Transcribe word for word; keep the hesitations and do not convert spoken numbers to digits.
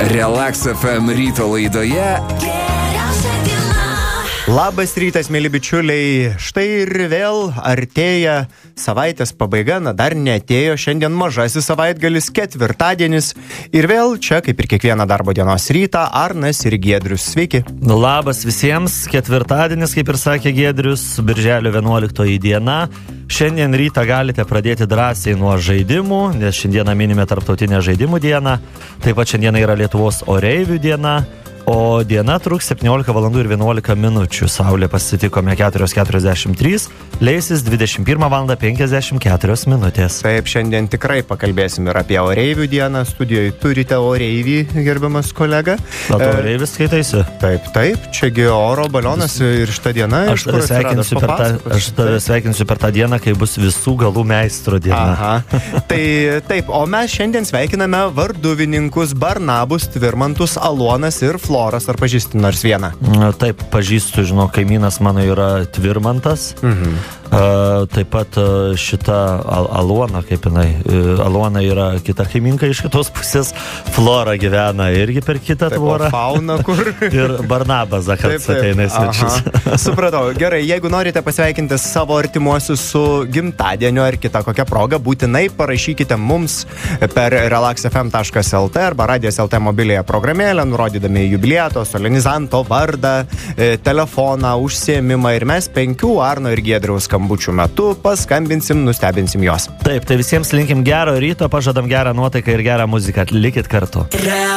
Relax F M ryto laidoje. Labas rytas, mėly bičiuliai. Štai ir vėl artėja savaitės pabaiga, na dar neatėjo, šiandien mažasis savaitgalis, ketvirtadienis. Ir vėl čia, kaip ir kiekvieną darbo dienos rytą, Arnas ir Giedrius. Sveiki. Labas visiems, ketvirtadienis, kaip ir sakė Giedrius, birželio vienuoliktoji diena. Šiandien rytą galite pradėti drąsiai nuo žaidimų, nes šiandieną minime tarptautinę žaidimų dieną. Taip pat šiandieną yra Lietuvos oreivių diena. O diena truks septyniolika valandų ir vienuolika minučių. Saulė pasitikome keturios keturiasdešimt trys, leisis dvidešimt pirmą valandą penkiasdešimt keturios minutės. Taip, šiandien tikrai pakalbėsim ir apie oreivių dieną. Studijoje turite oreivį, gerbiamas kolega. O tu oreivis skaitaisi? Taip, taip, čiagi oro balionas ir šitą dieną. Aš tave sveikinsiu per tą, aš tave sveikinsiu per tą dieną, kai bus visų galų meistro diena. Aha. Tai taip, o mes šiandien sveikiname varduvininkus Barnabus, Tvirmantus, Aluonas ir Floras. Floras, ar pažįsti nors vieną? Taip, pažįstu, žinau, kaimynas mano yra Tvirmantas. Mhm. Uh, taip pat uh, šita Al- Aluona, kaip jinai, uh, Aluona yra kita kaiminka iš kitos pusės, Flora gyvena irgi per kitą tvorą. Fauna kur? Ir Barnabas Zakarts ateina į svečius. Supratau, gerai, jeigu norite pasveikinti savo artimuosius su gimtadieniu ar kita kokia proga, būtinai parašykite mums per relax f m taškas l t arba radijas taškas l t mobiliąją programėlę, nurodydami jubiliato, solenizanto vardą, telefoną, užsiėmimą ir mes penkių Arno ir Giedriaus skambučių metu paskambinsim, nustebinsim jos. Taip, tai visiems linkim gero ryto, pažadam gerą nuotaiką ir gerą muziką. Likit kartu.